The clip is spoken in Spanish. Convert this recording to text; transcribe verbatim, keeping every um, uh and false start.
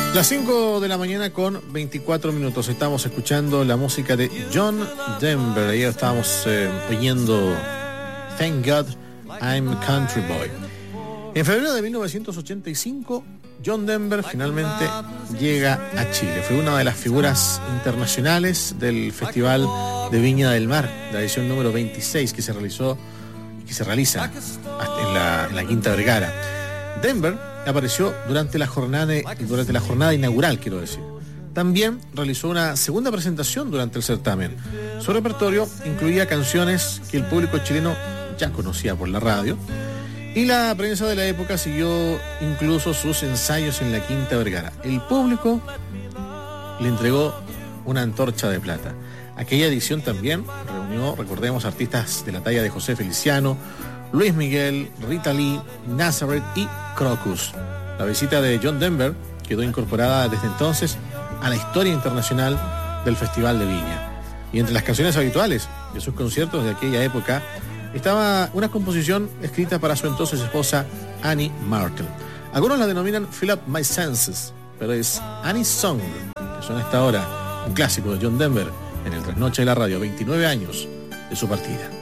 Las cinco de la mañana con veinticuatro minutos. Estamos escuchando la música de John Denver. Ahí estábamos eh, oyendo Thank God I'm a Country Boy. En febrero de mil novecientos ochenta y cinco, John Denver finalmente llega a Chile. Fue una de las figuras internacionales del Festival de Viña del Mar, la edición número veintiséis que se realizó que se realiza en la, en la Quinta Vergara. Denver apareció durante la jornada durante la jornada inaugural, quiero decir. También realizó una segunda presentación durante el certamen. Su repertorio incluía canciones que el público chileno ya conocía por la radio, y la prensa de la época siguió incluso sus ensayos en la Quinta Vergara. El público le entregó una antorcha de plata. Aquella edición también reunió, recordemos, artistas de la talla de José Feliciano, Luis Miguel, Rita Lee, Nazareth y Crocus. La visita de John Denver quedó incorporada desde entonces a la historia internacional del Festival de Viña. Y entre las canciones habituales de sus conciertos de aquella época estaba una composición escrita para su entonces esposa Annie Martel. Algunos la denominan Fill Up My Senses, pero es Annie's Song, que suena hasta ahora, un clásico de John Denver en el Trasnoche de la Radio, veintinueve años de su partida.